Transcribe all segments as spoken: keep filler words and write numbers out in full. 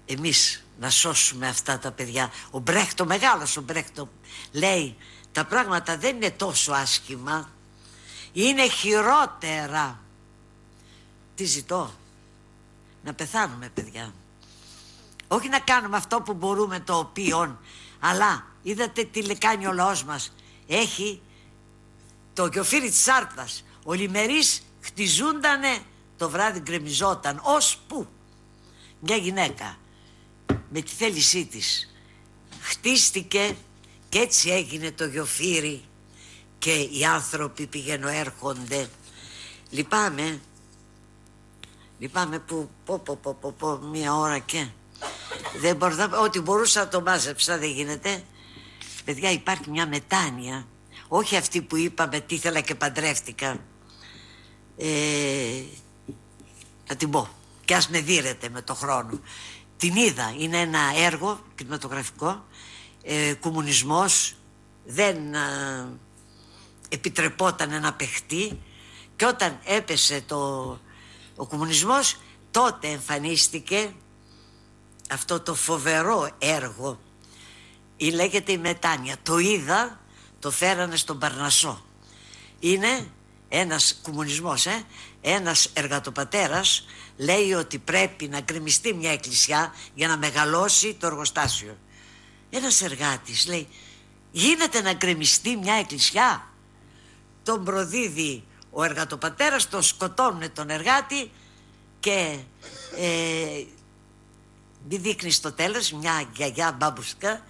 εμείς να σώσουμε αυτά τα παιδιά. Ο Μπρέχτ, ο μεγάλος ο Μπρέχτ, λέει τα πράγματα δεν είναι τόσο άσχημα, είναι χειρότερα. Τι ζητώ? Να πεθάνουμε, παιδιά. Όχι να κάνουμε αυτό που μπορούμε το οποίον, αλλά είδατε τι κάνει ο λαός μας. Έχει το γιοφύρι της Άρτας. Ο Λιμερής χτιζούντανε, το βράδυ γκρεμιζόταν. Ως που μια γυναίκα με τη θέλησή της χτίστηκε και έτσι έγινε το γιοφύρι και οι άνθρωποι πηγαίνουν έρχονται. Λυπάμαι, λυπάμαι που πω πω πω πω, πω μία ώρα και δεν μπορώ, ό,τι μπορούσα το μάζεψα, δεν γίνεται. Παιδιά, υπάρχει μια μετάνοια, όχι αυτή που είπαμε τι ήθελα και παντρεύτηκα, ε, να την πω και ας με δείρετε με το χρόνο. Την είδα, είναι ένα έργο κινηματογραφικό, ε, κομμουνισμός, δεν ε, επιτρεπόταν να παιχτεί, και όταν έπεσε το, ο κομμουνισμός, τότε εμφανίστηκε αυτό το φοβερό έργο, ή λέγεται η μετάνοια. Το είδα, το φέρανε στον Παρνασσό. Είναι ένας κομμουνισμός, ε? Ένας εργατοπατέρας λέει ότι πρέπει να γκρεμιστεί μια εκκλησιά για να μεγαλώσει το εργοστάσιο. Ένας εργάτης λέει, γίνεται να γκρεμιστεί μια εκκλησιά? Τον προδίδει ο εργατοπατέρας, τον σκοτώνουν τον εργάτη και ε, μη δείχνει στο τέλος μια γιαγιά μπαμπουσκα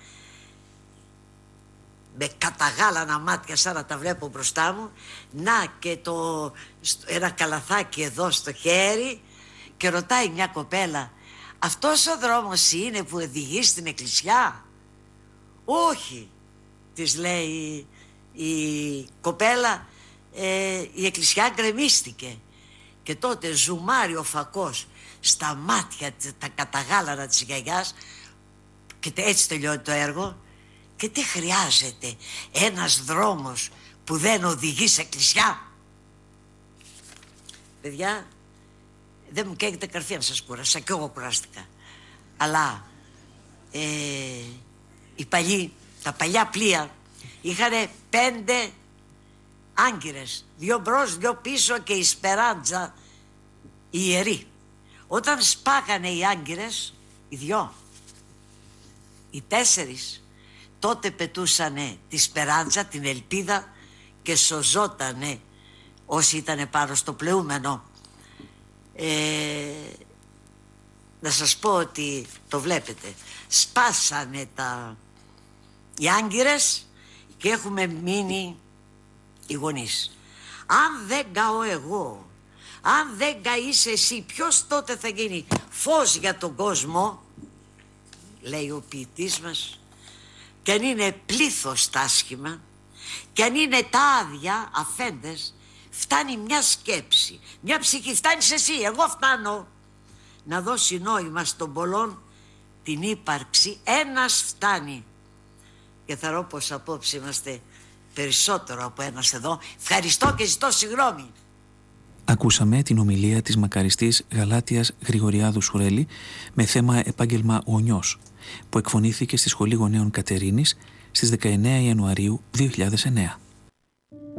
με καταγάλανα μάτια σαν να τα βλέπω μπροστά μου, να και το, ένα καλαθάκι εδώ στο χέρι, και ρωτάει μια κοπέλα, αυτός ο δρόμος είναι που οδηγεί στην εκκλησιά? Όχι, της λέει η κοπέλα, ε, η εκκλησιά γκρεμίστηκε. Και τότε ζουμάρει ο φακός στα μάτια, τα καταγάλανα της γιαγιάς, και έτσι τελειώνει το έργο. Και τι χρειάζεται ένας δρόμος που δεν οδηγεί σε εκκλησιά? Παιδιά, δεν μου καίγεται καρφί να σας κούρασα, και εγώ κουράστηκα. Αλλά ε, οι παλιοί, τα παλιά πλοία είχαν πέντε άγκυρες, δυο μπρος, δυο πίσω, και η σπεράντζα η ιερή. Όταν σπάγανε οι άγκυρες, οι δυο, οι τέσσερις, τότε πετούσανε τη σπεράντζα, την ελπίδα, και σωζότανε όσοι ήταν πάνω στο πλεούμενο. Ε, να σας πω ότι το βλέπετε, σπάσανε τα οι άγκυρες και έχουμε μείνει οι γονείς. Αν δεν καώ εγώ, αν δεν καείς εσύ, ποιος τότε θα γίνει φως για τον κόσμο? Λέει ο ποιητής μας. Και αν είναι πλήθος τα άσχημα, και αν είναι τα άδεια αφέντες, φτάνει μια σκέψη, μια ψυχή, φτάνεις εσύ, εγώ φτάνω, να δώσει νόημα στον πολλών την ύπαρξη. Ένας φτάνει. Και θα ρω πως απόψε είμαστε περισσότερο από ένας εδώ. Ευχαριστώ και ζητώ συγγνώμη. Ακούσαμε την ομιλία της μακαριστής Γαλάτειας Γρηγοριάδου Σουρέλη με θέμα επάγγελμα γονιός, που εκφωνήθηκε στη Σχολή Γονέων Κατερίνης στις δεκαεννέα Ιανουαρίου δύο χιλιάδες εννέα.